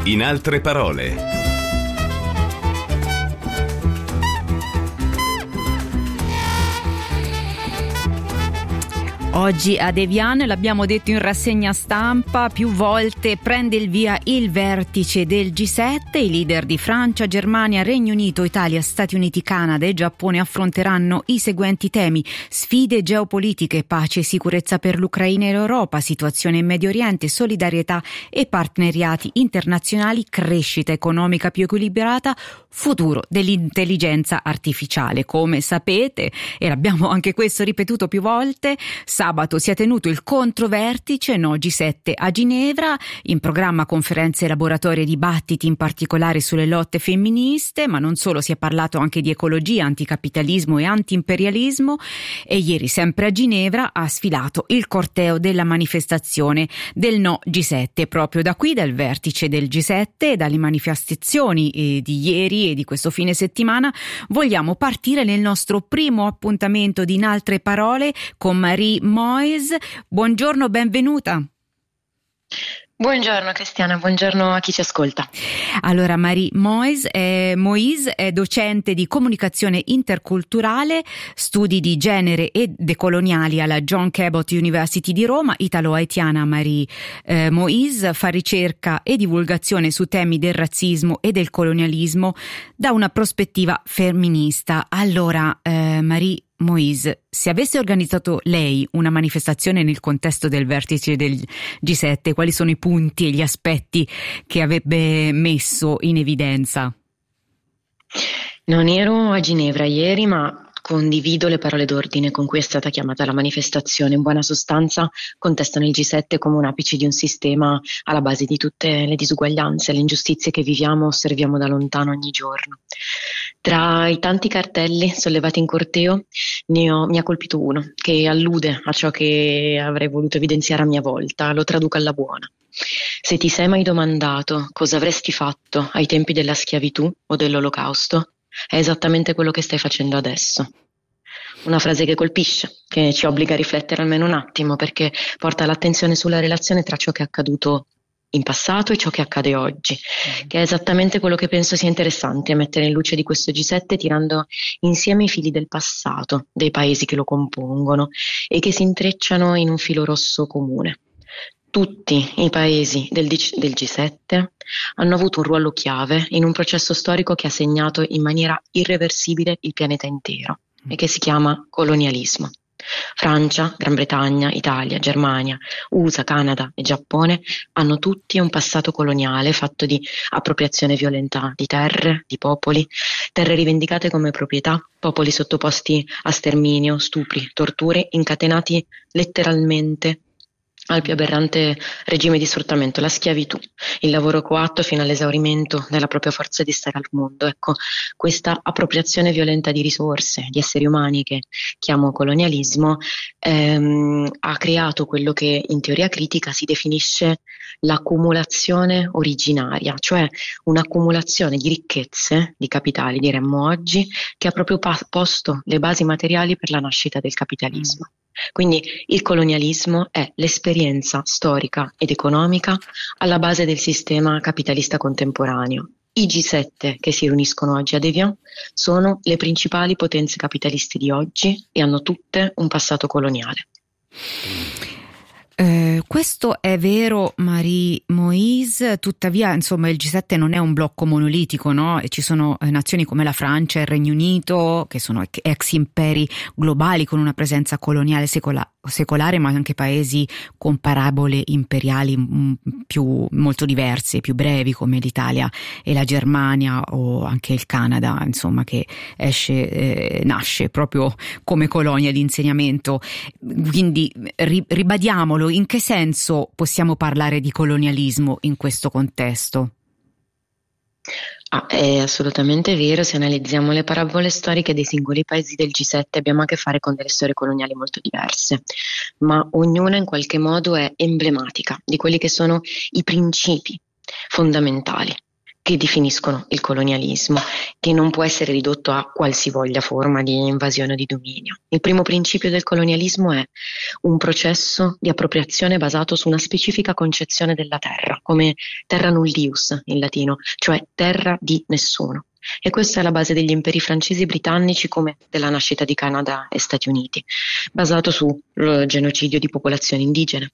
In altre parole. Oggi a Evian, l'abbiamo detto in rassegna stampa più volte, prende il via il vertice del G7. I leader di Francia, Germania, Regno Unito, Italia, Stati Uniti, Canada e Giappone affronteranno i seguenti temi: sfide geopolitiche, pace e sicurezza per l'Ucraina e l'Europa, situazione in Medio Oriente, solidarietà e partenariati internazionali, crescita economica più equilibrata, futuro dell'intelligenza artificiale. Come sapete, e l'abbiamo anche questo ripetuto più volte, sabato si è tenuto il controvertice No G7 a Ginevra, in programma conferenze, laboratori e dibattiti, in particolare sulle lotte femministe, ma non solo, si è parlato anche di ecologia, anticapitalismo e antiimperialismo. E ieri, sempre a Ginevra, ha sfilato il corteo della manifestazione del No G7. Proprio da qui, dal vertice del G7 e dalle manifestazioni di ieri e di questo fine settimana, vogliamo partire nel nostro primo appuntamento di In altre parole con Marie Moise. Buongiorno, benvenuta. Buongiorno Cristiana, buongiorno a chi ci ascolta. Allora, Marie Moise è docente di comunicazione interculturale, studi di genere e decoloniali alla John Cabot University di Roma. Italo-haitiana Marie Moise fa ricerca e divulgazione su temi del razzismo e del colonialismo da una prospettiva femminista. Allora, Marie Moise, se avesse organizzato lei una manifestazione nel contesto del vertice del G7, quali sono i punti e gli aspetti che avrebbe messo in evidenza? Non ero a Ginevra ieri, ma condivido le parole d'ordine con cui è stata chiamata la manifestazione. In buona sostanza contestano il G7 come un apice di un sistema alla base di tutte le disuguaglianze, le ingiustizie che viviamo o osserviamo da lontano ogni giorno. Tra i tanti cartelli sollevati in corteo mi ha colpito uno che allude a ciò che avrei voluto evidenziare a mia volta. Lo traduco alla buona. Se ti sei mai domandato cosa avresti fatto ai tempi della schiavitù o dell'Olocausto, è esattamente quello che stai facendo adesso. Una frase che colpisce, che ci obbliga a riflettere almeno un attimo, perché porta l'attenzione sulla relazione tra ciò che è accaduto in passato e ciò che accade oggi, che è esattamente quello che penso sia interessante mettere in luce di questo G7, tirando insieme i fili del passato dei paesi che lo compongono e che si intrecciano in un filo rosso comune. Tutti i paesi del G7 hanno avuto un ruolo chiave in un processo storico che ha segnato in maniera irreversibile il pianeta intero e che si chiama colonialismo. Francia, Gran Bretagna, Italia, Germania, USA, Canada e Giappone hanno tutti un passato coloniale fatto di appropriazione violenta di terre, di popoli, terre rivendicate come proprietà, popoli sottoposti a sterminio, stupri, torture, incatenati letteralmente al più aberrante regime di sfruttamento, la schiavitù, il lavoro coatto fino all'esaurimento della propria forza di stare al mondo. Ecco, questa appropriazione violenta di risorse, di esseri umani, che chiamo colonialismo, ha creato quello che in teoria critica si definisce l'accumulazione originaria, cioè un'accumulazione di ricchezze, di capitali diremmo oggi, che ha proprio posto le basi materiali per la nascita del capitalismo. Quindi il colonialismo è l'esperienza storica ed economica alla base del sistema capitalista contemporaneo. I G7 che si riuniscono oggi ad Evian sono le principali potenze capitaliste di oggi e hanno tutte un passato coloniale. Questo è vero, Marie Moise, tuttavia insomma il G7 non è un blocco monolitico, no? E ci sono nazioni come la Francia e il Regno Unito che sono ex imperi globali con una presenza coloniale secolare, ma anche paesi con parabole imperiali molto diverse, più brevi, come l'Italia e la Germania o anche il Canada, insomma, che nasce proprio come colonia di insegnamento. Quindi ribadiamolo, in che senso possiamo parlare di colonialismo in questo contesto? È assolutamente vero. Se analizziamo le parabole storiche dei singoli paesi del G7 abbiamo a che fare con delle storie coloniali molto diverse, ma ognuna in qualche modo è emblematica di quelli che sono i principi fondamentali che definiscono il colonialismo, che non può essere ridotto a qualsivoglia forma di invasione o di dominio. Il primo principio del colonialismo è un processo di appropriazione basato su una specifica concezione della terra, come terra nullius in latino, cioè terra di nessuno. E questa è la base degli imperi francesi e britannici, come della nascita di Canada e Stati Uniti, basato sul genocidio di popolazioni indigene,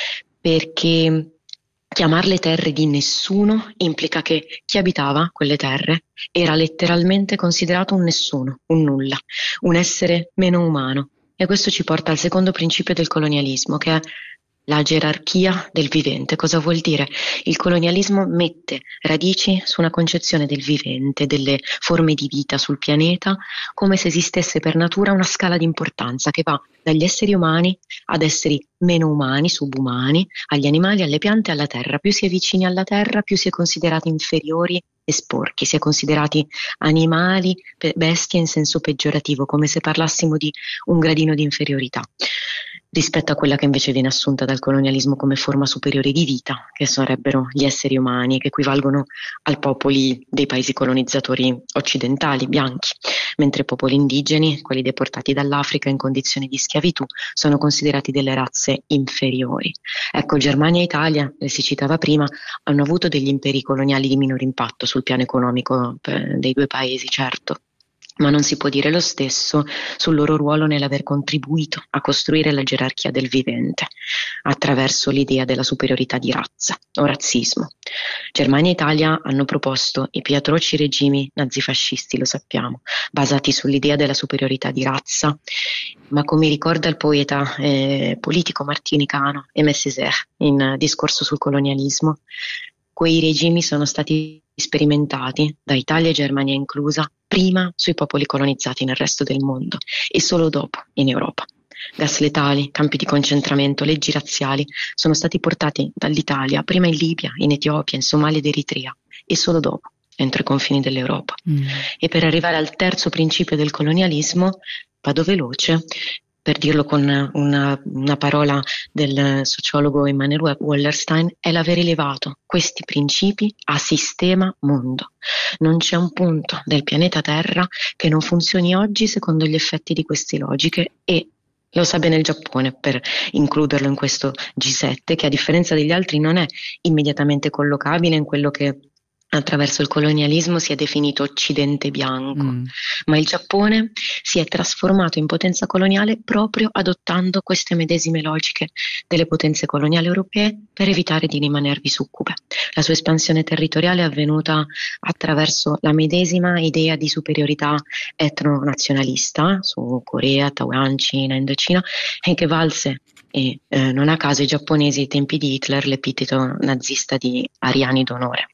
perché chiamarle terre di nessuno implica che chi abitava quelle terre era letteralmente considerato un nessuno, un nulla, un essere meno umano. E questo ci porta al secondo principio del colonialismo, che è la gerarchia del vivente. Cosa vuol dire? Il colonialismo mette radici su una concezione del vivente, delle forme di vita sul pianeta, come se esistesse per natura una scala di importanza che va dagli esseri umani ad esseri meno umani, subumani, agli animali, alle piante e alla terra. Più si è vicini alla terra, più si è considerati inferiori e sporchi, si è considerati animali, bestie in senso peggiorativo, come se parlassimo di un gradino di inferiorità, rispetto a quella che invece viene assunta dal colonialismo come forma superiore di vita, che sarebbero gli esseri umani, che equivalgono ai popoli dei paesi colonizzatori occidentali, bianchi, mentre i popoli indigeni, quelli deportati dall'Africa in condizioni di schiavitù, sono considerati delle razze inferiori. Ecco, Germania e Italia, si citava prima, hanno avuto degli imperi coloniali di minore impatto sul piano economico dei due paesi, certo, ma non si può dire lo stesso sul loro ruolo nell'aver contribuito a costruire la gerarchia del vivente attraverso l'idea della superiorità di razza o razzismo. Germania e Italia hanno proposto i più atroci regimi nazifascisti, lo sappiamo, basati sull'idea della superiorità di razza, ma come ricorda il poeta politico martinicano Aimé Césaire in Discorso sul colonialismo, quei regimi sono stati sperimentati, da Italia e Germania inclusa, prima sui popoli colonizzati nel resto del mondo e solo dopo in Europa. Gas letali, campi di concentramento, leggi razziali sono stati portati dall'Italia prima in Libia, in Etiopia, in Somalia ed Eritrea e solo dopo entro i confini dell'Europa. E per arrivare al terzo principio del colonialismo, vado veloce, per dirlo con una parola del sociologo Emanuel Wallerstein, è l'aver elevato questi principi a sistema mondo. Non c'è un punto del pianeta Terra che non funzioni oggi secondo gli effetti di queste logiche, e lo sa bene il Giappone, per includerlo in questo G7, che a differenza degli altri non è immediatamente collocabile in quello che attraverso il colonialismo si è definito Occidente bianco, ma il Giappone si è trasformato in potenza coloniale proprio adottando queste medesime logiche delle potenze coloniali europee per evitare di rimanervi succube. La sua espansione territoriale è avvenuta attraverso la medesima idea di superiorità etnonazionalista su Corea, Taiwan, Cina, Indocina, e che valse, e non a caso, i giapponesi ai tempi di Hitler l'epiteto nazista di ariani d'onore.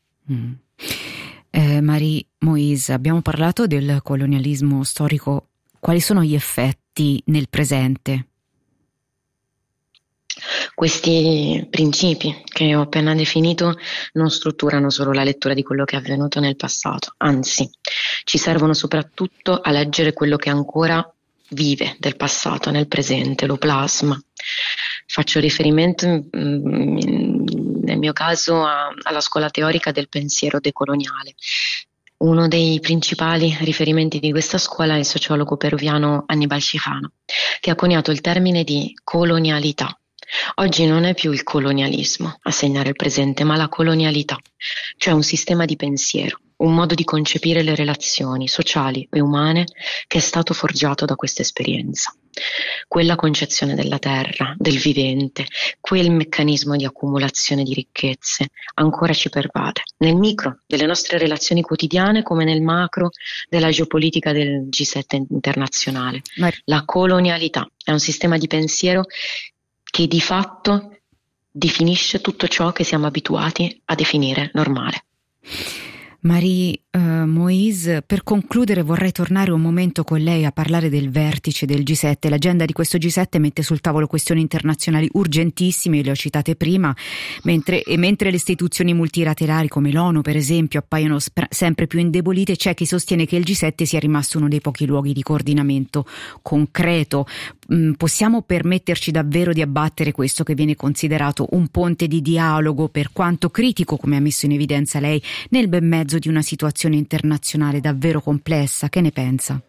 Marie Moïse, abbiamo parlato del colonialismo storico. Quali sono gli effetti nel presente? Questi principi che ho appena definito non strutturano solo la lettura di quello che è avvenuto nel passato, anzi ci servono soprattutto a leggere quello che ancora vive del passato nel presente, lo plasma. Faccio riferimento nel mio caso alla scuola teorica del pensiero decoloniale. Uno dei principali riferimenti di questa scuola è il sociologo peruviano Aníbal Quijano, che ha coniato il termine di colonialità. Oggi non è più il colonialismo a segnare il presente, ma la colonialità, cioè un sistema di pensiero, un modo di concepire le relazioni sociali e umane che è stato forgiato da questa esperienza. Quella concezione della terra, del vivente, quel meccanismo di accumulazione di ricchezze ancora ci pervade, nel micro delle nostre relazioni quotidiane come nel macro della geopolitica del G7 internazionale. La colonialità è un sistema di pensiero che di fatto definisce tutto ciò che siamo abituati a definire normale. Marie Moïse, per concludere vorrei tornare un momento con lei a parlare del vertice del G7. L'agenda di questo G7 mette sul tavolo questioni internazionali urgentissime, le ho citate prima, mentre le istituzioni multilaterali come l'ONU per esempio appaiono sempre più indebolite, c'è chi sostiene che il G7 sia rimasto uno dei pochi luoghi di coordinamento concreto. Possiamo permetterci davvero di abbattere questo che viene considerato un ponte di dialogo, per quanto critico, come ha messo in evidenza lei, nel ben mezzo di una situazione internazionale davvero complessa? Che ne pensa?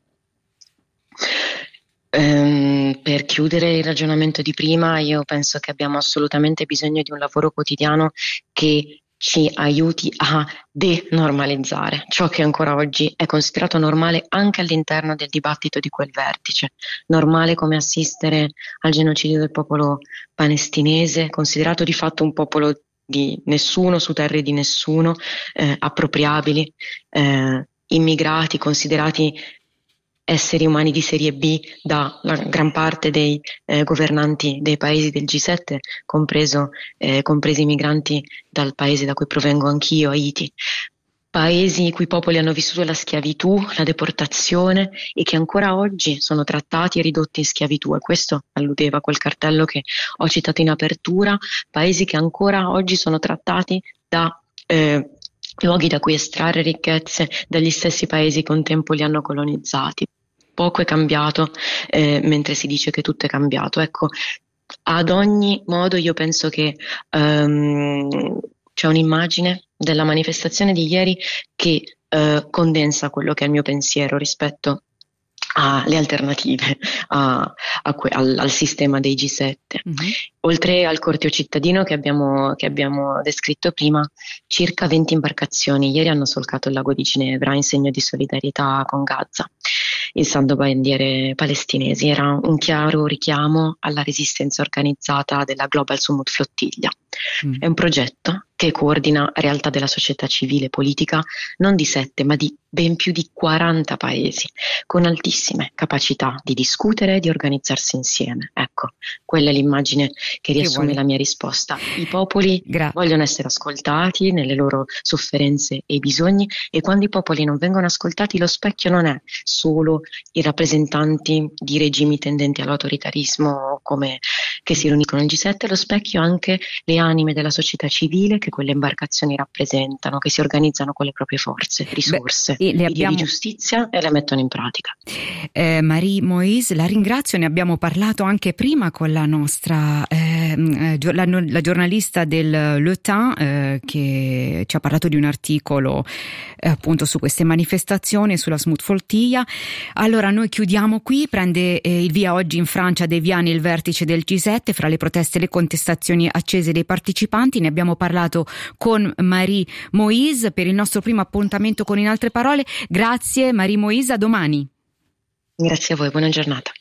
Per chiudere il ragionamento di prima, io penso che abbiamo assolutamente bisogno di un lavoro quotidiano che ci aiuti a denormalizzare ciò che ancora oggi è considerato normale anche all'interno del dibattito di quel vertice. Normale come assistere al genocidio del popolo palestinese, considerato di fatto un popolo di nessuno, su terre di nessuno, appropriabili, immigrati considerati esseri umani di serie B dalla gran parte dei governanti dei paesi del G7, compresi i migranti dal paese da cui provengo anch'io, Haiti. Paesi i cui popoli hanno vissuto la schiavitù, la deportazione e che ancora oggi sono trattati e ridotti in schiavitù, e questo alludeva a quel cartello che ho citato in apertura, paesi che ancora oggi sono trattati da luoghi da cui estrarre ricchezze dagli stessi paesi che un tempo li hanno colonizzati. Poco è cambiato, mentre si dice che tutto è cambiato. Ecco, ad ogni modo io penso che c'è un'immagine della manifestazione di ieri che condensa quello che è il mio pensiero rispetto alle alternative al sistema dei G7. Mm-hmm. Oltre al corteo cittadino che abbiamo descritto prima, circa 20 imbarcazioni ieri hanno solcato il lago di Ginevra in segno di solidarietà con Gaza, issando bandiere palestinesi. Era un chiaro richiamo alla resistenza organizzata della Global Summit Flottiglia. È un progetto che coordina realtà della società civile e politica non di 7 ma di ben più di 40 paesi, con altissime capacità di discutere e di organizzarsi insieme. Ecco, quella è l'immagine che riassume la mia risposta. I popoli vogliono essere ascoltati nelle loro sofferenze e bisogni, e quando i popoli non vengono ascoltati, lo specchio non è solo i rappresentanti di regimi tendenti all'autoritarismo come che si riuniscono al G7, lo specchio anche le anime della società civile che quelle imbarcazioni rappresentano, che si organizzano con le proprie forze, risorse, idee di giustizia e le mettono in pratica. Marie Moïse, la ringrazio, ne abbiamo parlato anche prima con la nostra la giornalista del Le Temps che ci ha parlato di un articolo appunto su queste manifestazioni, sulla Smooth Flottiglia. Allora noi chiudiamo qui, prende il via oggi in Francia De Viane il vertice del G7, fra le proteste e le contestazioni accese dei partecipanti. Ne abbiamo parlato con Marie Moïse per il nostro primo appuntamento con In Altre Parole. Grazie Marie Moïse, a domani. Grazie a voi, buona giornata.